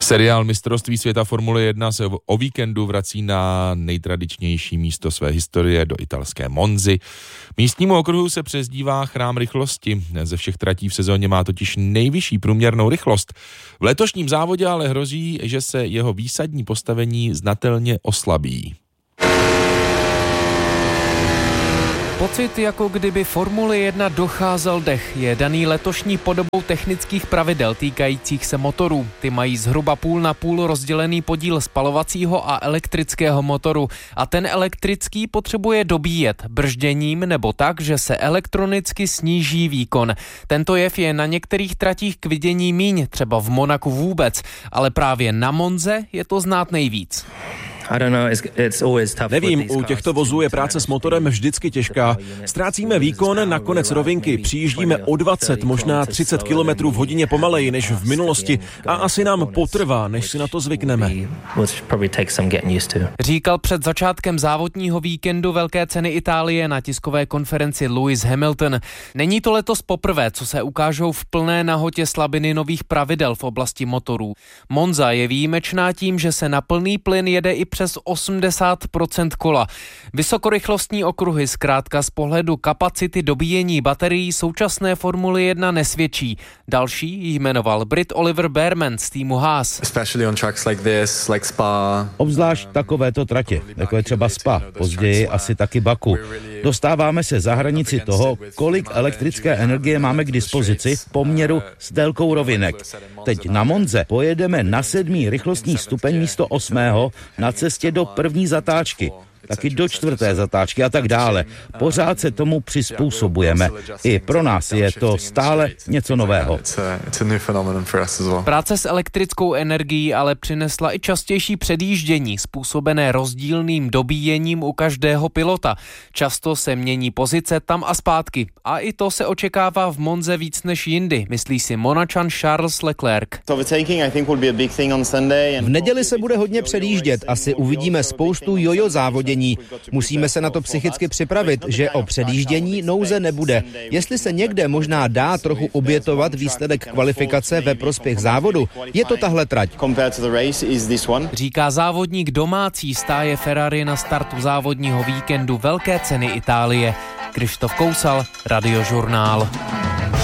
Seriál Mistrovství světa Formule 1 se o víkendu vrací na nejtradičnější místo své historie do italské Monzy. Místnímu okruhu se přezdívá Chrám rychlosti. Ze všech tratí v sezóně má totiž nejvyšší průměrnou rychlost. V letošním závodě ale hrozí, že se jeho výsadní postavení znatelně oslabí. Pocit, jako kdyby Formule 1 docházel dech, je daný letošní podobou technických pravidel týkajících se motorů. Ty mají zhruba půl na půl rozdělený podíl spalovacího a elektrického motoru. A ten elektrický potřebuje dobíjet bržděním nebo tak, že se elektronicky sníží výkon. Tento jev je na některých tratích k vidění míň, třeba v Monaku vůbec, ale právě na Monze je to znát nejvíc. Nevím, u těchto vozů je práce s motorem vždycky těžká. Ztrácíme výkon na konec rovinky, přijíždíme o 20, možná 30 km v hodině pomaleji než v minulosti a asi nám potrvá, než si na to zvykneme. Říkal před začátkem závodního víkendu Velké ceny Itálie na tiskové konferenci Lewis Hamilton. Není to letos poprvé, co se ukážou v plné nahotě slabiny nových pravidel v oblasti motorů. Monza je výjimečná tím, že se na plný plyn jede i přes 80% kola. Vysokorychlostní okruhy zkrátka z pohledu kapacity dobíjení baterií současné Formule 1 nesvědčí. Další jmenoval Brit Oliver Bearman z týmu Haas. Obzvlášť takovéto tratě, jako je třeba Spa, později asi taky Baku. Dostáváme se za hranici toho, kolik elektrické energie máme k dispozici v poměru s délkou rovinek. Teď na Monze pojedeme na 7. rychlostní stupeň místo 8. na cestě do první zatáčky, taky do 4. zatáčky a tak dále. Pořád se tomu přizpůsobujeme. I pro nás je to stále něco nového. Práce s elektrickou energií ale přinesla i častější předjíždění, způsobené rozdílným dobíjením u každého pilota. Často se mění pozice tam a zpátky. A i to se očekává v Monze víc než jindy, myslí si Monačan Charles Leclerc. V neděli se bude hodně předjíždět, asi uvidíme spoustu jojo závodění. Musíme se na to psychicky připravit, že o předjíždění nouze nebude. Jestli se někde možná dá trochu obětovat výsledek kvalifikace ve prospěch závodu, je to tahle trať. Říká závodník domácí stáje Ferrari na startu závodního víkendu Velké ceny Itálie. Krištof Kousal, Radiožurnál.